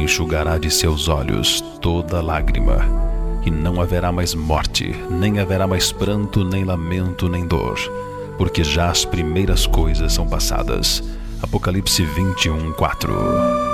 enxugará de seus olhos toda lágrima, e não haverá mais morte, nem haverá mais pranto, nem lamento, nem dor, porque já as primeiras coisas são passadas. Apocalipse 21:4.